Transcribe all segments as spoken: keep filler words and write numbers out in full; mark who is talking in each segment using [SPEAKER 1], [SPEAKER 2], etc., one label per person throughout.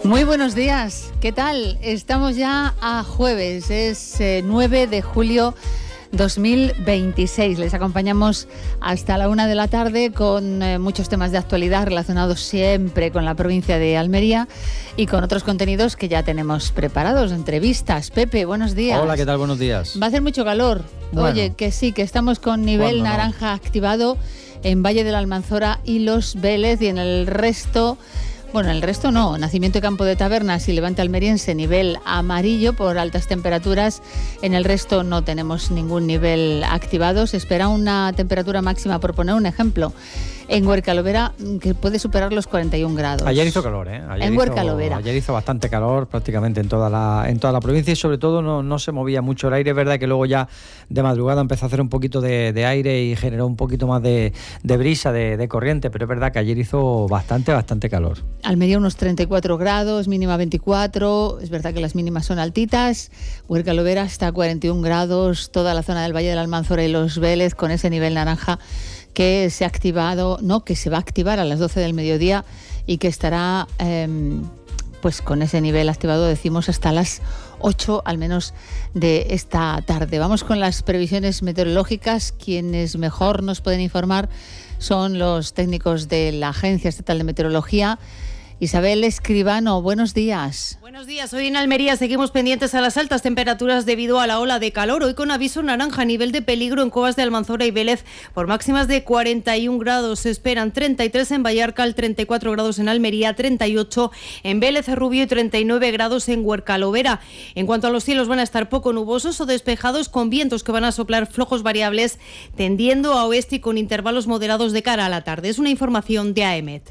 [SPEAKER 1] Muy buenos días, ¿qué tal? Estamos ya a jueves, es eh, nueve de julio dos mil veintiséis. Les acompañamos hasta la una de la tarde con eh, muchos temas de actualidad relacionados siempre con la provincia de Almería y con otros contenidos que ya tenemos preparados, entrevistas. Pepe, buenos días.
[SPEAKER 2] Hola, ¿qué tal? Buenos días.
[SPEAKER 1] Va a hacer mucho calor.
[SPEAKER 2] Bueno.
[SPEAKER 1] Oye, que sí, que estamos con nivel naranja no? activado en Valle de la Almanzora y Los Vélez, y en el resto... Bueno, el resto no. Nacimiento y Campo de Tabernas y Levante Almeriense, nivel amarillo por altas temperaturas. En el resto no tenemos ningún nivel activado. Se espera una temperatura máxima, por poner un ejemplo, en Huercalovera, que puede superar los cuarenta y un grados.
[SPEAKER 2] Ayer hizo calor, ¿eh? Ayer
[SPEAKER 1] en
[SPEAKER 2] hizo,
[SPEAKER 1] Huercalovera.
[SPEAKER 2] Ayer hizo bastante calor prácticamente en toda la, en toda la provincia, y sobre todo no, no se movía mucho el aire. Es verdad que luego ya de madrugada empezó a hacer un poquito de, de aire y generó un poquito más de, de brisa, de, de corriente, pero es verdad que ayer hizo bastante, bastante calor.
[SPEAKER 1] Almería unos treinta y cuatro grados, mínima veinticuatro. Es verdad que las mínimas son altitas. Huercalovera hasta cuarenta y un grados. Toda la zona del Valle de la Almanzora y Los Vélez con ese nivel naranja que se ha activado, no, que se va a activar a las doce del mediodía y que estará eh, pues con ese nivel activado, decimos, hasta las ocho al menos de esta tarde. Vamos con las previsiones meteorológicas. Quienes mejor nos pueden informar son los técnicos de la Agencia Estatal de Meteorología. Isabel Escribano, buenos días.
[SPEAKER 3] Buenos días. Hoy en Almería seguimos pendientes a las altas temperaturas debido a la ola de calor. Hoy con aviso naranja a nivel de peligro en Covas de Almanzora y Vélez por máximas de cuarenta y un grados. Se esperan treinta y tres en Vallarcal, treinta y cuatro grados en Almería, treinta y ocho en Vélez Rubio y treinta y nueve grados en Huercalovera. En cuanto a los cielos, van a estar poco nubosos o despejados con vientos que van a soplar flojos variables tendiendo a oeste y con intervalos moderados de cara a la tarde. Es una información de A E M E T.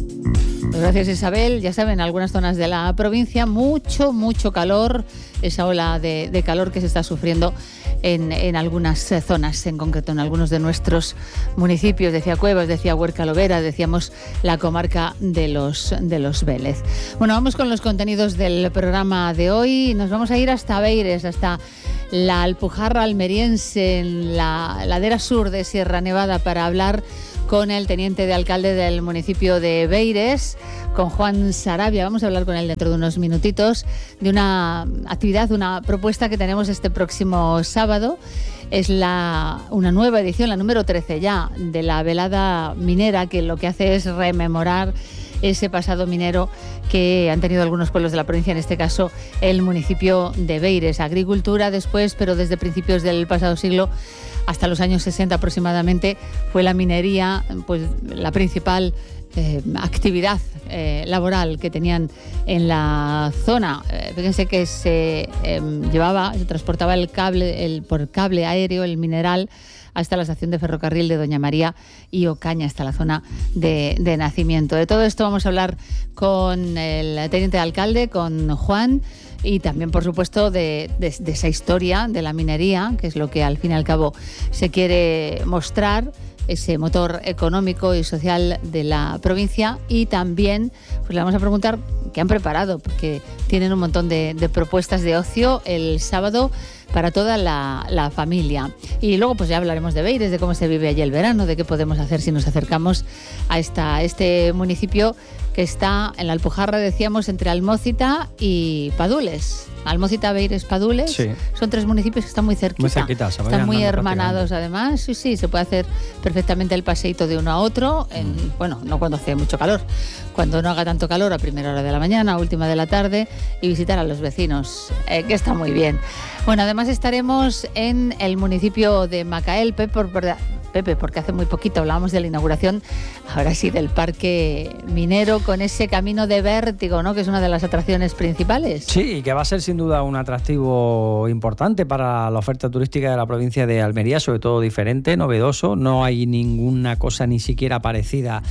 [SPEAKER 1] Gracias, Isabel. Ya saben, en algunas zonas de la provincia mucho, mucho calor, esa ola de, de calor que se está sufriendo en, en algunas zonas, en concreto en algunos de nuestros municipios. Decía Cuevas, decía Huercalovera, decíamos la comarca de los, de los Vélez. Bueno, vamos con los contenidos del programa de hoy. Nos vamos a ir hasta Beires, hasta la Alpujarra almeriense, en la ladera sur de Sierra Nevada, para hablar con el teniente de alcalde del municipio de Beires, con Juan Sarabia. Vamos a hablar con él dentro de unos minutitos de una actividad, una propuesta que tenemos este próximo sábado. Es la, una nueva edición, la número trece ya, de la velada minera, que lo que hace es rememorar ese pasado minero que han tenido algunos pueblos de la provincia, en este caso el municipio de Beires. Agricultura después, pero desde principios del pasado siglo hasta los años sesenta aproximadamente fue la minería pues la principal eh, actividad eh, laboral que tenían en la zona. Eh, fíjense que se eh, llevaba, se transportaba el cable, el, por cable aéreo, el mineral, hasta la estación de ferrocarril de Doña María y Ocaña, hasta la zona de, de nacimiento. De todo esto vamos a hablar con el teniente de alcalde, con Juan, y también, por supuesto, de, de, de esa historia de la minería, que es lo que al fin y al cabo se quiere mostrar, ese motor económico y social de la provincia. Y también pues le vamos a preguntar qué han preparado, porque tienen un montón de, de propuestas de ocio el sábado para toda la, la familia. Y luego pues ya hablaremos de Beires, de cómo se vive allí el verano, de qué podemos hacer si nos acercamos a esta, este municipio que está en la Alpujarra, decíamos, entre Almócita y Padules. Almócita, Beires, Padules, sí. Son tres municipios que están muy cerquita.
[SPEAKER 2] Muy cerquita, se
[SPEAKER 1] están muy hermanados además. Sí, sí, se puede hacer perfectamente el paseíto de uno a otro, en, mm. bueno, no cuando hace mucho calor, cuando no haga tanto calor, a primera hora de la mañana, a última de la tarde, y visitar a los vecinos, eh, que está muy bien. Bueno, además estaremos en el municipio de Macael, Pepe, por, Pepe, porque hace muy poquito hablábamos de la inauguración, ahora sí, del parque minero, con ese camino de vértigo, ¿no?, que es una de las atracciones principales.
[SPEAKER 2] Sí, y que va a ser sin duda un atractivo importante para la oferta turística de la provincia de Almería, sobre todo diferente, novedoso. No hay ninguna cosa ni siquiera parecida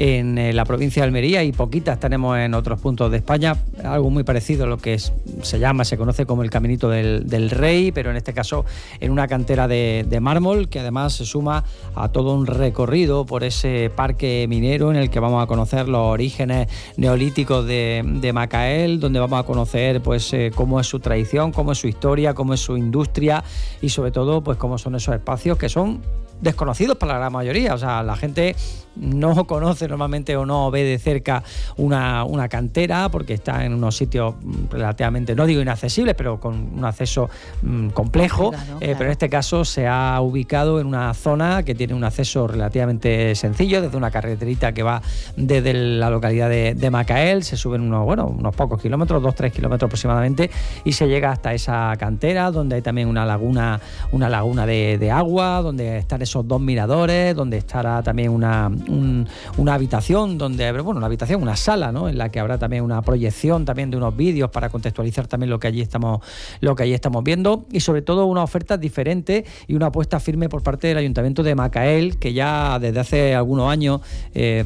[SPEAKER 2] en la provincia de Almería, y poquitas tenemos en otros puntos de España. Algo muy parecido a lo que es, se llama, se conoce como el Caminito del, del Rey, pero en este caso en una cantera de, de mármol, que además se suma a todo un recorrido por ese parque minero en el que vamos a conocer los orígenes neolíticos de, de Macael, donde vamos a conocer pues eh, cómo es su tradición, cómo es su historia, cómo es su industria, y sobre todo pues cómo son esos espacios que son desconocidos para la gran mayoría. O sea, la gente no conoce normalmente o no ve de cerca una, una cantera, porque está en unos sitios relativamente, no digo inaccesibles, pero con un acceso mmm, complejo, claro, eh, claro. Pero en este caso se ha ubicado en una zona que tiene un acceso relativamente sencillo, desde una carreterita que va desde la localidad de, de Macael, se suben unos, bueno, unos pocos kilómetros, dos, tres kilómetros aproximadamente, y se llega hasta esa cantera, donde hay también una laguna, una laguna de, de agua, donde están esos dos miradores, donde estará también una, un, una habitación, donde, bueno, una habitación, una sala, ¿no? En la que habrá también una proyección también de unos vídeos para contextualizar también lo que allí estamos, lo que allí estamos viendo, y sobre todo una oferta diferente y una apuesta firme por parte del Ayuntamiento de Macael, que ya desde hace algunos años eh,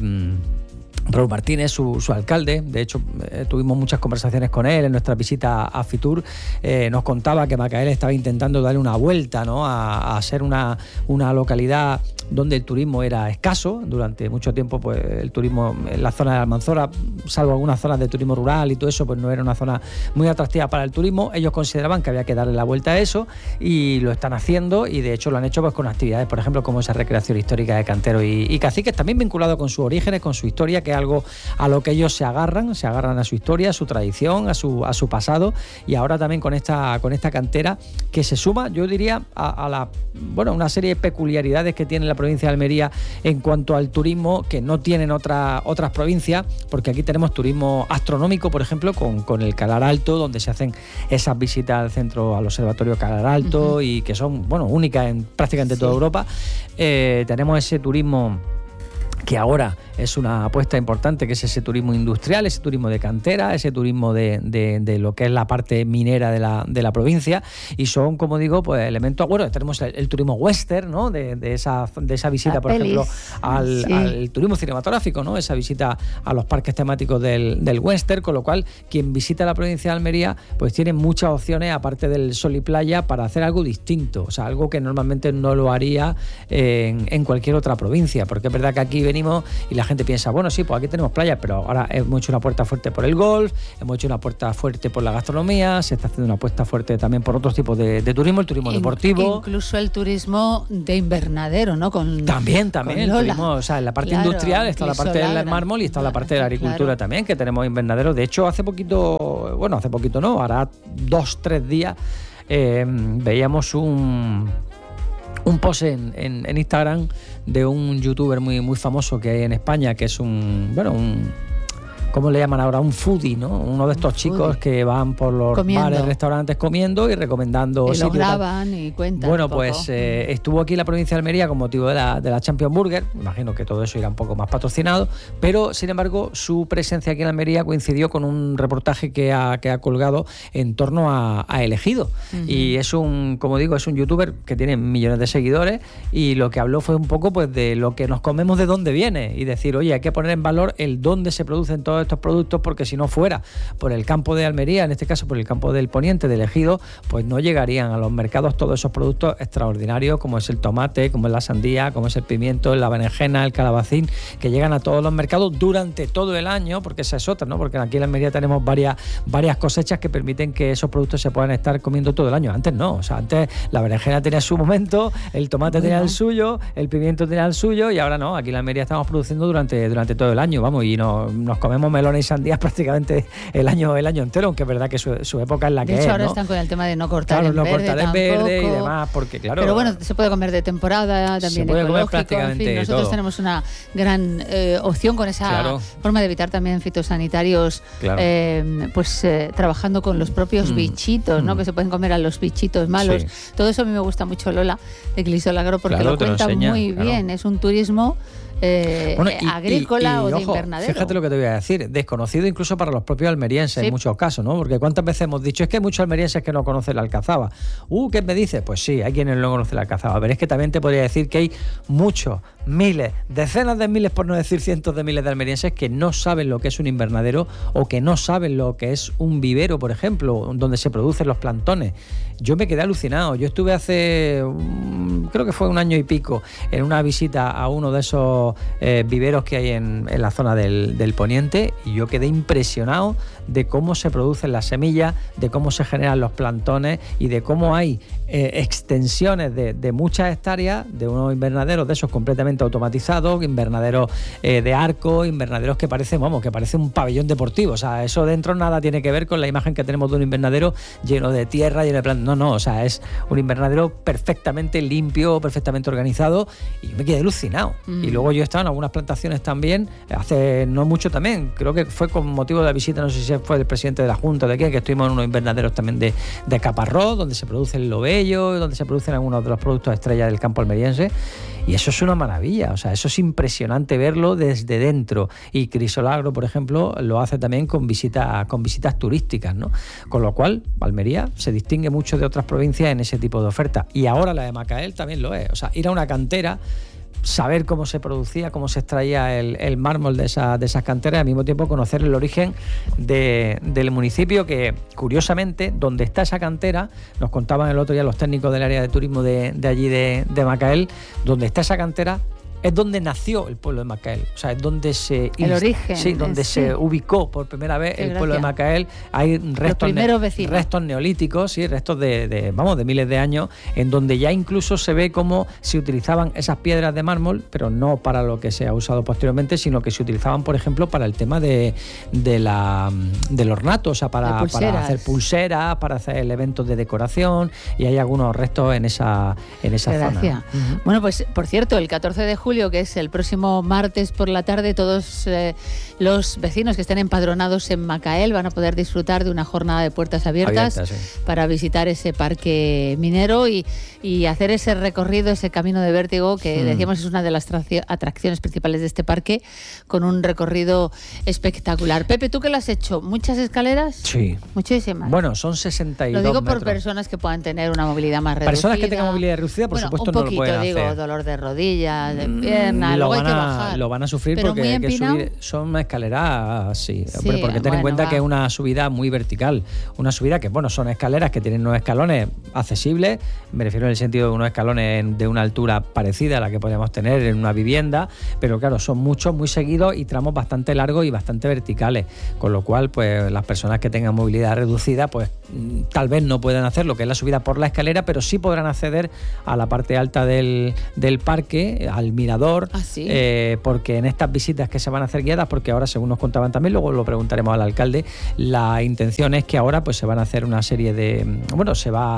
[SPEAKER 2] Raúl Martínez, su, su alcalde, de hecho eh, tuvimos muchas conversaciones con él en nuestra visita a Fitur, eh, nos contaba que Macael estaba intentando darle una vuelta, ¿no? a, a ser una, una localidad donde el turismo era escaso. Durante mucho tiempo pues el turismo en la zona de Almanzora, salvo algunas zonas de turismo rural y todo eso, pues no era una zona muy atractiva para el turismo. Ellos consideraban que había que darle la vuelta a eso y lo están haciendo, y de hecho lo han hecho pues con actividades, por ejemplo, como esa recreación histórica de canteros y, y caciques, también vinculado con sus orígenes, con su historia, que es algo a lo que ellos se agarran, se agarran a su historia, a su tradición, a su, a su pasado, y ahora también con esta, con esta cantera que se suma, yo diría, a, a la, bueno, una serie de peculiaridades que tiene la provincia de Almería en cuanto al turismo, que no tienen otra, otras provincias, porque aquí tenemos turismo astronómico, por ejemplo, con, con el Calar Alto, donde se hacen esas visitas al centro, al observatorio Calar Alto, uh-huh. y que son, bueno, únicas en prácticamente sí. toda Europa. Eh, tenemos ese turismo que ahora es una apuesta importante, que es ese turismo industrial, ese turismo de cantera, ese turismo de, de, de lo que es la parte minera de la, de la provincia, y son, como digo, pues elementos. Bueno, tenemos el, el turismo western, ¿no? De, de esa de esa visita, la por pelis. ejemplo, al, sí. al turismo cinematográfico, ¿no? Esa visita a los parques temáticos del, del western, con lo cual quien visita la provincia de Almería pues tiene muchas opciones, aparte del sol y playa, para hacer algo distinto, o sea, algo que normalmente no lo haría en, en cualquier otra provincia, porque es verdad que aquí venimos y la gente piensa, bueno, sí, pues aquí tenemos playas, pero ahora hemos hecho una apuesta fuerte por el golf, hemos hecho una apuesta fuerte por la gastronomía, se está haciendo una apuesta fuerte también por otros tipos de, de turismo, el turismo In, deportivo.
[SPEAKER 1] Incluso el turismo de invernadero, ¿no? Con,
[SPEAKER 2] también, también, el turismo, o sea, en la parte claro, industrial está la parte del mármol y está claro, la parte de la agricultura claro. también, que tenemos invernaderos. De hecho, hace poquito, bueno, hace poquito no, hará dos, tres días, eh, veíamos un... un post en, en, en Instagram de un youtuber muy, muy famoso que hay en España, que es un, bueno, un, ¿cómo le llaman ahora? Un foodie, ¿no? Uno de estos un chicos foodie. que van por los comiendo. bares, restaurantes comiendo y recomendando
[SPEAKER 1] y
[SPEAKER 2] sitios.
[SPEAKER 1] Lo graban y cuentan.
[SPEAKER 2] Bueno, pues eh, estuvo aquí en la provincia de Almería con motivo de la, de la Champions Burger. Me imagino que todo eso irá un poco más patrocinado, pero sin embargo su presencia aquí en Almería coincidió con un reportaje que ha, que ha colgado en torno a, a El Ejido. Uh-huh. Y es un, como digo, es un youtuber que tiene millones de seguidores, y lo que habló fue un poco pues de lo que nos comemos, de dónde viene, y decir, oye, hay que poner en valor el dónde se producen todos estos productos, porque si no fuera por el campo de Almería, en este caso por el campo del Poniente, del Ejido, pues no llegarían a los mercados todos esos productos extraordinarios, como es el tomate, como es la sandía, como es el pimiento, la berenjena, el calabacín, que llegan a todos los mercados durante todo el año, porque esa es otra, ¿no? Porque aquí en Almería tenemos varias, varias cosechas que permiten que esos productos se puedan estar comiendo todo el año. Antes no, o sea, antes la berenjena tenía su momento, el tomate bueno. tenía el suyo, el pimiento tenía el suyo, y ahora no, aquí en Almería estamos produciendo durante, durante todo el año, vamos, y no, nos comemos melones y sandías prácticamente el año el año entero, aunque es verdad que su, su época es la que es.
[SPEAKER 1] De hecho, ahora
[SPEAKER 2] ¿no?
[SPEAKER 1] están con el tema de no cortar
[SPEAKER 2] claro,
[SPEAKER 1] en
[SPEAKER 2] no
[SPEAKER 1] verde
[SPEAKER 2] cortar en verde y demás, porque claro.
[SPEAKER 1] Pero bueno, se puede comer de temporada, también
[SPEAKER 2] se puede
[SPEAKER 1] ecológico,
[SPEAKER 2] comer prácticamente
[SPEAKER 1] en fin, nosotros
[SPEAKER 2] todo.
[SPEAKER 1] tenemos una gran eh, opción con esa claro. forma de evitar también fitosanitarios, claro. eh, pues eh, trabajando con los propios mm. bichitos, ¿no? Mm. Que se pueden comer a los bichitos malos. Sí. Todo eso a mí me gusta mucho, Lola, de Clisol Agro, porque claro, lo cuenta lo enseña, muy claro. bien. Es un turismo Eh, bueno, y, agrícola y, y, o de ojo, invernadero.
[SPEAKER 2] Fíjate lo que te voy a decir, desconocido incluso para los propios almerienses sí. en muchos casos, ¿no? Porque cuántas veces hemos dicho, es que hay muchos almerienses que no conocen la alcazaba. Uh, ¿qué me dices? Pues sí, hay quienes no conocen la alcazaba, pero es que también te podría decir que hay muchos, miles, decenas de miles, por no decir cientos de miles de almerienses que no saben lo que es un invernadero, o que no saben lo que es un vivero, por ejemplo, donde se producen los plantones. Yo me quedé alucinado. Yo estuve hace, creo que fue un año y pico, en una visita a uno de esos muchos eh, viveros que hay en, en la zona del, del poniente, y yo quedé impresionado de cómo se producen las semillas, de cómo se generan los plantones y de cómo hay eh, extensiones de, de muchas hectáreas de unos invernaderos de esos completamente automatizados, invernaderos eh, de arco, invernaderos que parecen, vamos, que parece un pabellón deportivo. O sea, eso dentro nada tiene que ver con la imagen que tenemos de un invernadero lleno de tierra, lleno de plantas. No, no, o sea, es un invernadero perfectamente limpio, perfectamente organizado, y yo me quedé alucinado. Mm. Y luego yo he estado en algunas plantaciones también, hace no mucho también, creo que fue con motivo de la visita, no sé si fue del presidente de la Junta de aquí, que estuvimos en unos invernaderos también de, de caparrós, donde se produce el lobello, donde se producen algunos de los productos estrella del campo almeriense, y eso es una maravilla. O sea, eso es impresionante verlo desde dentro, y Crisolagro, por ejemplo, lo hace también con visitas con visitas turísticas, ¿no? Con lo cual, Almería se distingue mucho de otras provincias en ese tipo de oferta, y ahora la de Macael también lo es. O sea, ir a una cantera, saber cómo se producía, cómo se extraía el, el mármol de, esa, de esas canteras, y al mismo tiempo conocer el origen de, del municipio, que curiosamente, donde está esa cantera, nos contaban el otro día los técnicos del área de turismo de, de allí de, de Macael, donde está esa cantera es donde nació el pueblo de Macael. O sea, es donde se...
[SPEAKER 1] El inst- origen.
[SPEAKER 2] Sí, donde
[SPEAKER 1] sí.
[SPEAKER 2] se ubicó por primera vez Qué el gracia. pueblo de Macael. Hay restos, ne- restos neolíticos, sí, restos de, de, vamos, de miles de años, en donde ya incluso se ve cómo se utilizaban esas piedras de mármol, pero no para lo que se ha usado posteriormente, sino que se utilizaban, por ejemplo, para el tema de, de la, del ornato, o sea, para, para hacer pulseras, para hacer eventos de decoración, y hay algunos restos en esa, en esa zona.
[SPEAKER 1] Uh-huh. Bueno, pues, por cierto, el catorce de julio, que es el próximo martes por la tarde, todos eh, los vecinos que estén empadronados en Macael van a poder disfrutar de una jornada de puertas abiertas Abierta, sí. para visitar ese parque minero y, y hacer ese recorrido, ese camino de vértigo que mm. decíamos es una de las traci- atracciones principales de este parque, con un recorrido espectacular. Pepe, ¿tú qué lo has hecho? ¿Muchas escaleras?
[SPEAKER 2] Sí.
[SPEAKER 1] Muchísimas.
[SPEAKER 2] Bueno, son sesenta y dos
[SPEAKER 1] Lo digo
[SPEAKER 2] metros.
[SPEAKER 1] por personas que puedan tener una movilidad más reducida.
[SPEAKER 2] Personas que tengan movilidad reducida, por
[SPEAKER 1] bueno,
[SPEAKER 2] supuesto,
[SPEAKER 1] un poquito,
[SPEAKER 2] no lo pueden
[SPEAKER 1] digo,
[SPEAKER 2] hacer.
[SPEAKER 1] dolor de rodillas, de pierna,
[SPEAKER 2] lo
[SPEAKER 1] luego
[SPEAKER 2] van
[SPEAKER 1] hay que
[SPEAKER 2] a,
[SPEAKER 1] bajar.
[SPEAKER 2] Lo van a sufrir
[SPEAKER 1] Pero
[SPEAKER 2] porque
[SPEAKER 1] muy
[SPEAKER 2] hay que
[SPEAKER 1] empinado.
[SPEAKER 2] subir. Son una escalera, sí,
[SPEAKER 1] sí
[SPEAKER 2] hombre, porque ten
[SPEAKER 1] bueno,
[SPEAKER 2] en cuenta
[SPEAKER 1] va.
[SPEAKER 2] que es una subida muy vertical. Una subida que, bueno, son escaleras que tienen unos escalones accesibles, me refiero en el sentido de unos escalones de una altura parecida a la que podríamos tener en una vivienda, pero claro, son muchos, muy seguidos y tramos bastante largos y bastante verticales, con lo cual, pues las personas que tengan movilidad reducida, pues tal vez no puedan hacer lo que es la subida por la escalera, pero sí podrán acceder a la parte alta del, del parque, al mirador,
[SPEAKER 1] ¿Ah, sí?
[SPEAKER 2] eh, porque en estas visitas que se van a hacer guiadas, porque ahora, según nos contaban también, luego lo preguntaremos al alcalde, la intención es que ahora pues se van a hacer una serie de, bueno, se va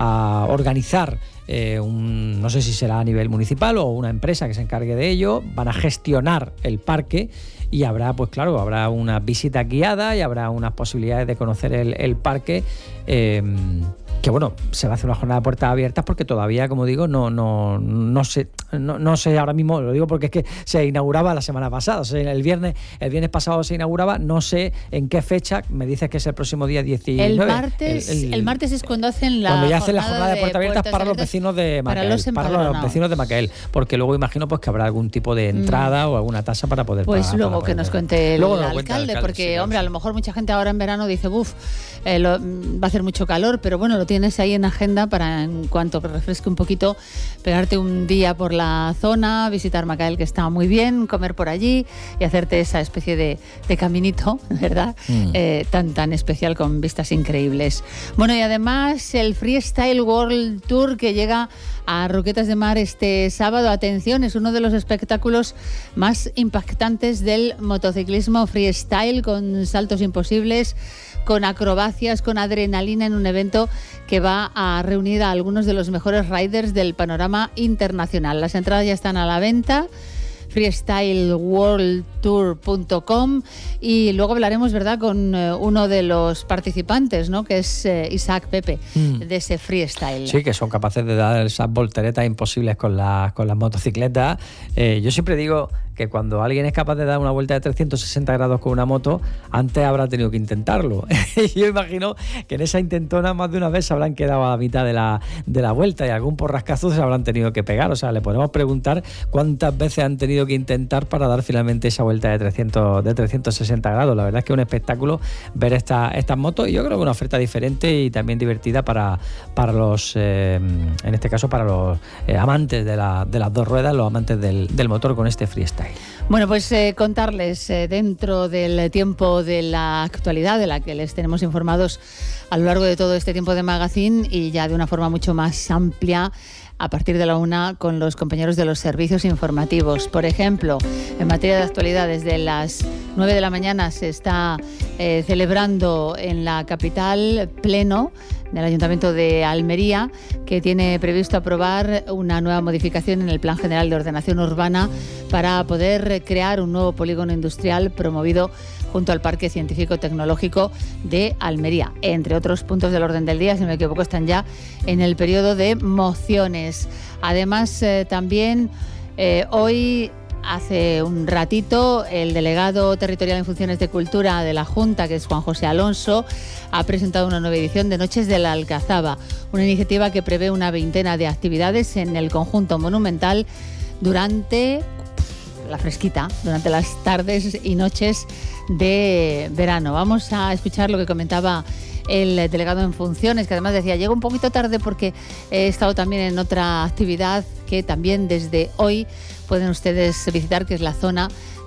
[SPEAKER 2] a organizar Eh, un, no sé si será a nivel municipal o una empresa que se encargue de ello, van a gestionar el parque y habrá, pues claro, habrá una visita guiada y habrá unas posibilidades de conocer el, el parque, eh, que bueno, se va a hacer una jornada de puertas abiertas porque todavía, como digo, no, no, no sé, no, no sé ahora mismo, lo digo porque es que se inauguraba la semana pasada, o sea, el viernes, el viernes pasado se inauguraba, no sé en qué fecha, me dices que es el próximo día diecinueve.
[SPEAKER 1] El martes, el, el, el martes es cuando hacen la
[SPEAKER 2] cuando ya hacen
[SPEAKER 1] jornada
[SPEAKER 2] la jornada de puertas abiertas para los vecinos de Macael,
[SPEAKER 1] para los,
[SPEAKER 2] para los vecinos de Macael, porque luego imagino pues que habrá algún tipo de entrada mm. o alguna tasa para poder
[SPEAKER 1] pues
[SPEAKER 2] pagar.
[SPEAKER 1] luego
[SPEAKER 2] para
[SPEAKER 1] que
[SPEAKER 2] poder
[SPEAKER 1] nos
[SPEAKER 2] pagar.
[SPEAKER 1] cuente el,
[SPEAKER 2] luego nos
[SPEAKER 1] alcalde,
[SPEAKER 2] cuenta el alcalde,
[SPEAKER 1] porque
[SPEAKER 2] sí,
[SPEAKER 1] hombre,
[SPEAKER 2] sí.
[SPEAKER 1] a lo mejor mucha gente ahora en verano dice, uff, eh, va a hacer mucho calor, pero bueno, lo tienes ahí en agenda para en cuanto refresque un poquito, pegarte un día por la zona, visitar Macael, que está muy bien, comer por allí y hacerte esa especie de, de caminito, ¿verdad? Mm. Eh, tan, tan especial, con vistas increíbles. Bueno, y además el Freestyle World Tour que llega a Roquetas de Mar este sábado. Atención, es uno de los espectáculos más impactantes del motociclismo freestyle, con saltos imposibles, con acrobacias, con adrenalina, en un evento que va a reunir a algunos de los mejores riders del panorama internacional. Las entradas ya están a la venta, freestyle world tour punto com, y luego hablaremos, ¿verdad?, con eh, uno de los participantes, ¿no?, que es eh, Isaac Pepe, mm. de ese freestyle.
[SPEAKER 2] Sí, que son capaces de dar esas volteretas imposibles con, la, con las motocicletas. Eh, yo siempre digo que cuando alguien es capaz de dar una vuelta de trescientos sesenta grados con una moto, antes habrá tenido que intentarlo. Yo imagino que en esa intentona más de una vez se habrán quedado a la mitad de la, de la vuelta y algún porrascazo se habrán tenido que pegar. O sea, le podemos preguntar cuántas veces han tenido que intentar para dar finalmente esa vuelta de trescientos, de trescientos sesenta grados. La verdad es que es un espectáculo ver esta, estas motos, y yo creo que una oferta diferente y también divertida para, para los, eh, en este caso, para los eh, amantes de, la, de las dos ruedas, los amantes del, del motor con este freestyle. cuenta ahí.
[SPEAKER 1] Bueno, pues eh, contarles eh, dentro del tiempo de la actualidad, de la que les tenemos informados a lo largo de todo este tiempo de magazine y ya de una forma mucho más amplia a partir de la una con los compañeros de los servicios informativos. Por ejemplo, en materia de actualidad, desde las nueve de la mañana se está eh, celebrando en la capital pleno del Ayuntamiento de Almería, que tiene previsto aprobar una nueva modificación en el Plan General de Ordenación Urbana para poder crear un nuevo polígono industrial promovido junto al Parque Científico Tecnológico de Almería. Entre otros puntos del orden del día, si no me equivoco, están ya en el periodo de mociones. Además, eh, también eh, hoy, hace un ratito, el delegado territorial en funciones de cultura de la Junta, que es Juan José Alonso, ha presentado una nueva edición de Noches de la Alcazaba, una iniciativa que prevé una veintena de actividades en el conjunto monumental durante la fresquita, durante las tardes y noches de verano. Vamos a escuchar lo que comentaba el delegado en funciones, que además decía, llego un poquito tarde porque he estado también en otra actividad que también desde hoy pueden ustedes visitar, que es la zona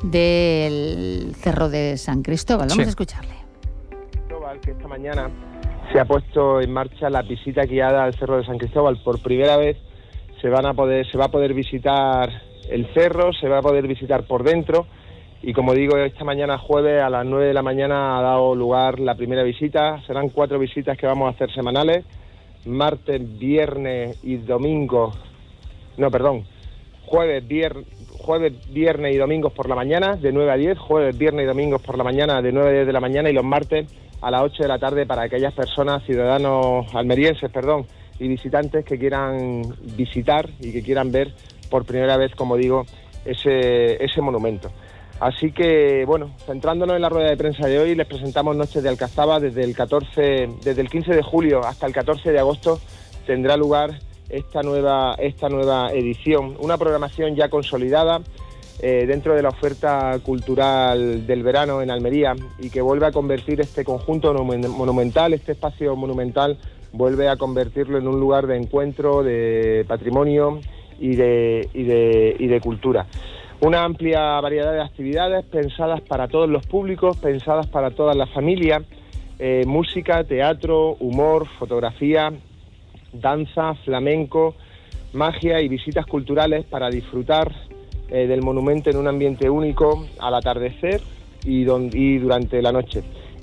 [SPEAKER 1] del Cerro de San Cristóbal. Vamos sí. a escucharle.
[SPEAKER 4] Que esta mañana se ha puesto en marcha la visita guiada al Cerro de San Cristóbal. Por primera vez se van a poder, se va a poder visitar el cerro, se va a poder visitar por dentro. Y como digo, esta mañana jueves a las nueve de la mañana ha dado lugar la primera visita. Serán cuatro visitas que vamos a hacer semanales, martes, viernes y domingo, no, perdón, jueves, viernes, jueves, viernes y domingos por la mañana de nueve a diez, jueves, viernes y domingos por la mañana de nueve a diez de la mañana y los martes a las ocho de la tarde para aquellas personas, ciudadanos almerienses, perdón, y visitantes que quieran visitar y que quieran ver por primera vez, como digo, ese, ese monumento. Así que, bueno, centrándonos en la rueda de prensa de hoy, les presentamos Noches de Alcazaba. Desde el catorce, desde el quince de julio hasta el catorce de agosto tendrá lugar esta nueva, esta nueva edición. Una programación ya consolidada eh, dentro de la oferta cultural del verano en Almería y que vuelve a convertir este conjunto monumental, este espacio monumental, vuelve a convertirlo en un lugar de encuentro, de patrimonio y de, y de, y de cultura. Una amplia variedad de actividades pensadas para todos los públicos, pensadas para todas las familias, eh, música, teatro, humor, fotografía, danza, flamenco, magia y visitas culturales para disfrutar eh, del monumento en un ambiente único al atardecer y, don, y durante la noche.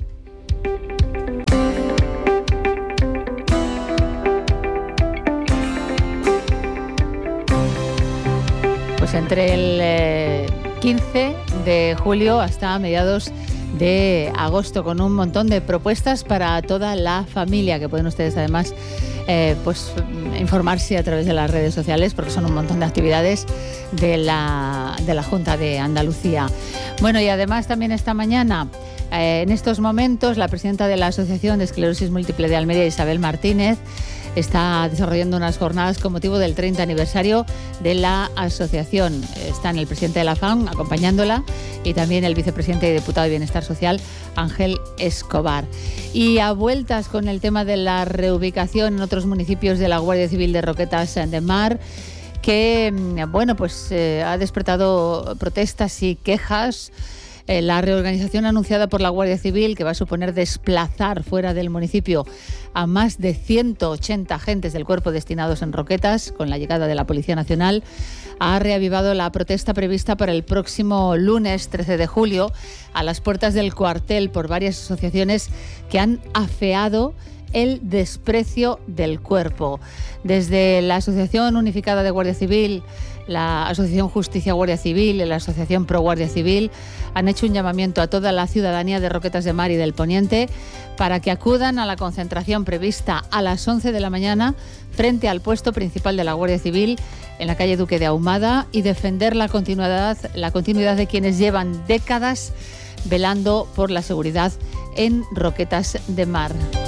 [SPEAKER 1] Pues entre el eh, quince de julio hasta mediados de agosto, con un montón de propuestas para toda la familia, que pueden ustedes además eh, pues informarse a través de las redes sociales, porque son un montón de actividades de la, de la Junta de Andalucía. Bueno, y además también esta mañana, eh, en estos momentos, la presidenta de la Asociación de Esclerosis Múltiple de Almería, Isabel Martínez, está desarrollando unas jornadas con motivo del treinta aniversario de la asociación. Están el presidente de la F A M acompañándola y también el vicepresidente y diputado de Bienestar Social, Ángel Escobar. Y a vueltas con el tema de la reubicación en otros municipios de la Guardia Civil de Roquetas de Mar, que bueno, pues eh, ha despertado protestas y quejas. Eh, la reorganización anunciada por la Guardia Civil, que va a suponer desplazar fuera del municipio a más de ciento ochenta agentes del cuerpo destinados en Roquetas, con la llegada de la Policía Nacional, ha reavivado la protesta prevista para el próximo lunes trece de julio a las puertas del cuartel por varias asociaciones que han afeado el desprecio del cuerpo. Desde la Asociación Unificada de Guardia Civil, la Asociación Justicia Guardia Civil y la Asociación Pro Guardia Civil han hecho un llamamiento a toda la ciudadanía de Roquetas de Mar y del Poniente para que acudan a la concentración prevista a las once de la mañana frente al puesto principal de la Guardia Civil en la calle Duque de Ahumada y defender la continuidad, la continuidad de quienes llevan décadas velando por la seguridad en Roquetas de Mar.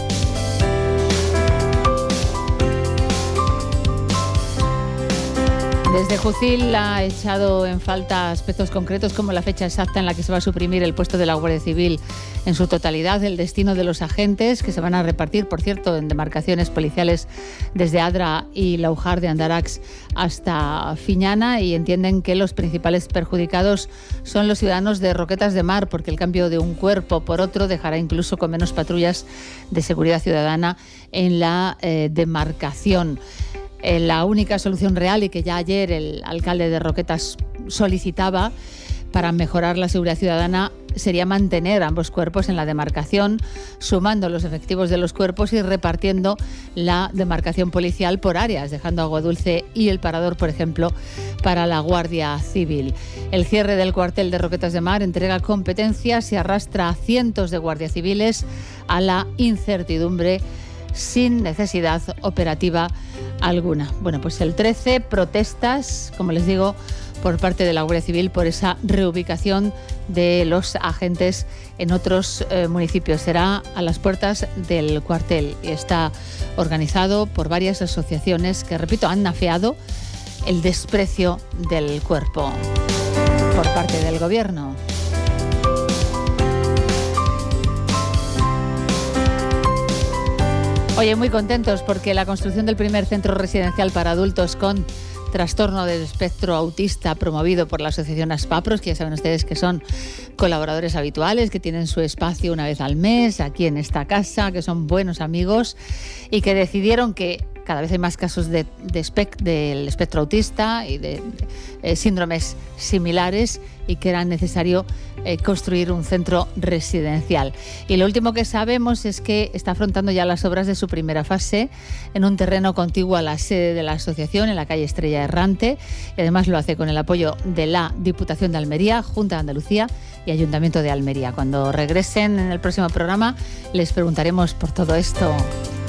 [SPEAKER 1] Desde Jucil ha echado en falta aspectos concretos como la fecha exacta en la que se va a suprimir el puesto de la Guardia Civil en su totalidad el destino de los agentes que se van a repartir, por cierto, en demarcaciones policiales desde Adra y Laujar de Andarax hasta Fiñana, y entienden que los principales perjudicados son los ciudadanos de Roquetas de Mar, porque el cambio de un cuerpo por otro dejará incluso con menos patrullas de seguridad ciudadana en la eh, demarcación. Eh, la única solución real, y que ya ayer el alcalde de Roquetas solicitaba para mejorar la seguridad ciudadana, sería mantener ambos cuerpos en la demarcación, sumando los efectivos de los cuerpos y repartiendo la demarcación policial por áreas, dejando Aguadulce y El Parador, por ejemplo, para la Guardia Civil. El cierre del cuartel de Roquetas de Mar entrega competencias y arrastra a cientos de guardias civiles a la incertidumbre sin necesidad operativa alguna. Bueno, pues el trece, protestas, como les digo, por parte de la Guardia Civil por esa reubicación de los agentes en otros eh, municipios. Será a las puertas del cuartel y está organizado por varias asociaciones que, repito, han afeado el desprecio del cuerpo por parte del gobierno. Oye, muy contentos porque la construcción del primer centro residencial para adultos con trastorno del espectro autista, promovido por la asociación Aspapros, que ya saben ustedes que son colaboradores habituales, que tienen su espacio una vez al mes aquí en esta casa, que son buenos amigos y que decidieron que cada vez hay más casos de, de espect, del espectro autista y de, de eh, síndromes similares, y que era necesario eh, construir un centro residencial. Y lo último que sabemos es que está afrontando ya las obras de su primera fase en un terreno contiguo a la sede de la asociación, en la calle Estrella Errante, y además lo hace con el apoyo de la Diputación de Almería, Junta de Andalucía y Ayuntamiento de Almería. Cuando regresen en el próximo programa les preguntaremos por todo esto.